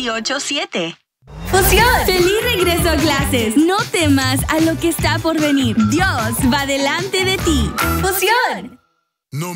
987. ¡Fusión! ¡Feliz regreso a clases! No temas a lo que está por venir. Dios va delante de ti. ¡Fusión!